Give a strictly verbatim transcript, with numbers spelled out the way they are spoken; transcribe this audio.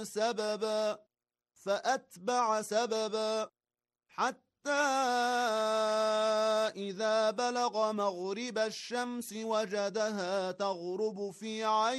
سببا فأتبع سببا حتى إذا بلغ مغرب الشمس وجدها تغرب في عين